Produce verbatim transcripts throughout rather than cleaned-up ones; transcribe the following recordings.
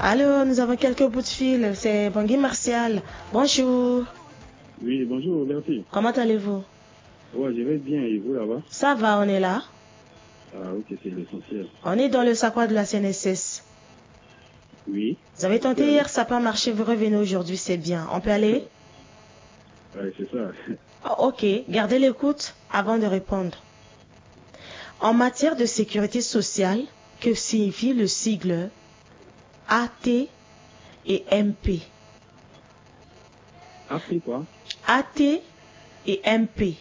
Allô, nous avons quelques bouts de fil. C'est Bangui Martial. Bonjour. Oui, bonjour, merci. Comment allez-vous? Ouais, je vais bien, et vous là-bas? Ça va, on est là. Ah, ok, c'est l'essentiel. On est dans le sacre de la C N S S. Oui. Vous avez tenté hier, ça n'a pas marché, vous revenez aujourd'hui, c'est bien. On peut aller? Ouais, c'est ça. Oh, ok, gardez l'écoute avant de répondre. En matière de sécurité sociale, que signifie le sigle A T et M P? A T quoi? A T et M P.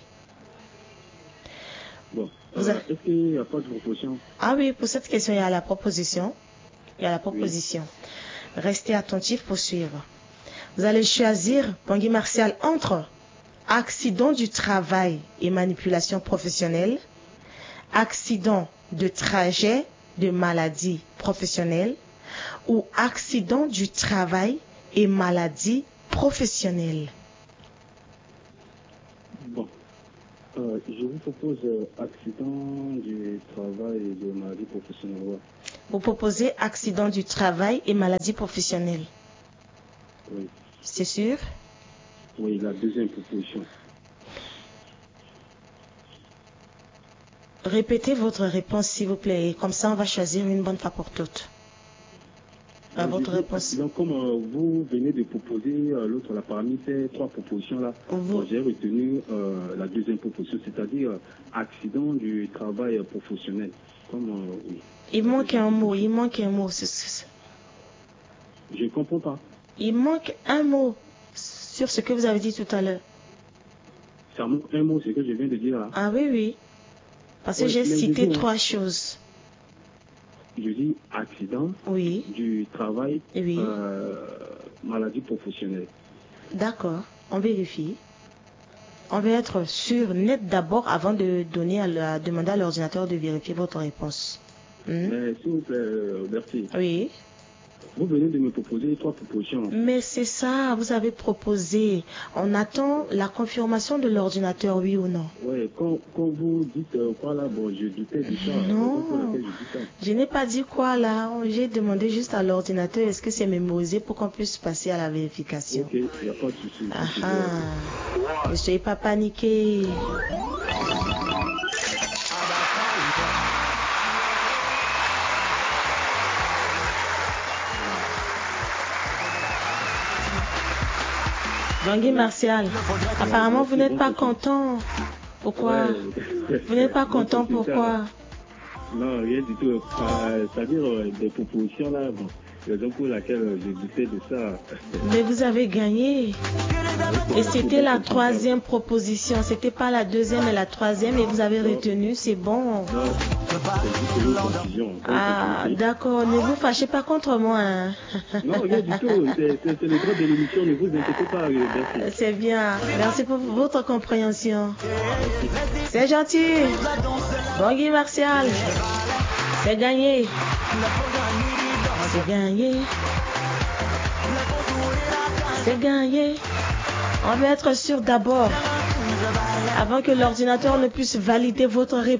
Bon, Vous euh, avez... est-ce qu'il n'y a pas de proposition? Ah oui, pour cette question, il y a la proposition. Il y a la proposition. Oui. Restez attentifs pour suivre. Vous allez choisir, Bangui Martial, entre accident du travail et manipulation professionnelle, accident de trajet de maladie professionnelle ou accident du travail et maladie professionnelle. Bon, euh, je vous propose euh, accident du travail et de maladie professionnelle. Ouais. Vous proposez accident du travail et maladie professionnelle. Oui. C'est sûr? Oui, la deuxième proposition. Répétez votre réponse, s'il vous plaît, et comme ça, on va choisir une bonne fois pour toutes. À Donc, votre réponse. Donc, comme euh, vous venez de proposer euh, l'autre là, parmi ces trois propositions-là, vous... j'ai retenu euh, la deuxième proposition, c'est-à-dire euh, accident du travail euh, professionnel. Comme, euh, oui. Il manque un mot, il manque un mot. C'est, c'est... Je ne comprends pas. Il manque un mot sur ce que vous avez dit tout à l'heure. Ça manque un mot, c'est ce que je viens de dire là. Ah oui, oui. Parce que ouais, j'ai cité dis, trois hein. choses. Je dis accident oui. du travail, oui. euh, maladie professionnelle. D'accord, on vérifie. On va être sûr, net d'abord avant de donner à la, demander à l'ordinateur de vérifier votre réponse. Hmm? Mais s'il vous plaît, euh, merci. Oui. Vous venez de me proposer trois propositions. Mais c'est ça, vous avez proposé. On attend la confirmation de l'ordinateur, oui ou non? Oui, quand, quand vous dites euh, quoi là, bon, je doutais de ça. Non, je, dis ça. Je n'ai pas dit quoi là. J'ai demandé juste à l'ordinateur, est-ce que c'est mémorisé pour qu'on puisse passer à la vérification? Ok, il n'y a pas de souci. Ah ah, ne soyez pas paniqués. Bangui Martial, apparemment vous n'êtes pas content. Pourquoi? Vous n'êtes pas content, pourquoi? Non, rien du tout. C'est-à-dire des propositions là, bon, raison pour laquelle je doutais de ça. Mais vous avez gagné. Et c'était la troisième proposition. C'était pas la deuxième et la troisième et vous avez retenu, c'est bon. Ah, d'accord. Ne vous fâchez pas contre moi. Hein. Non, rien du tout. C'est le droit de l'émission. Ne vous inquiétez pas. Merci. C'est bien. Merci pour votre compréhension. C'est gentil. Bangui Martial. C'est gagné. C'est gagné. C'est gagné. On va être sûr d'abord, avant que l'ordinateur ne puisse valider votre réponse.